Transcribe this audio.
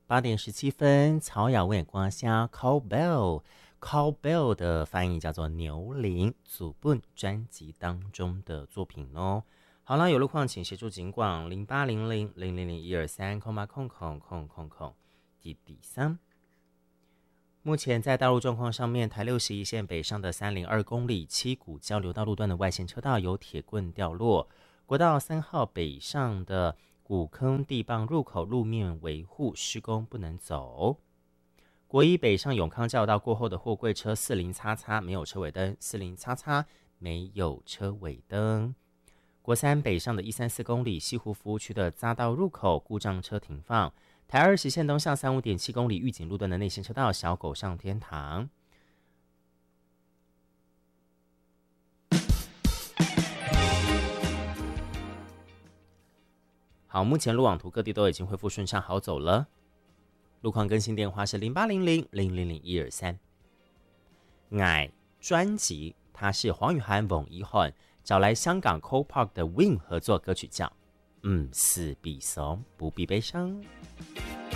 8点17分，曹雅文光虾 Call Bell。Call Bell 的翻译叫做牛铃，祖本专辑当中的作品哦。好了，有路况请协助警广0800000123，第3。目前在道路状况上面，台61线北上的302公里七股交流道路段的外线车道有铁棍掉落，国道3号北上的古坑地磅入口路面维护施工不能走。国一北上永康交流道过后的货柜车40XX没有车尾灯，40XX没有车尾灯。国三北上的134公里西湖服务区的匝道入口故障车停放。台20线东向35.7公里玉井路段的内线车道小狗上天堂。好，目前路网图各地都已经恢复顺畅好走了。路况更新电话是0800000123。爱专辑，它是黄宇涵、翁一汉找来香港 Cole Park 的 Win 合作歌曲叫《是必怂不必悲伤》。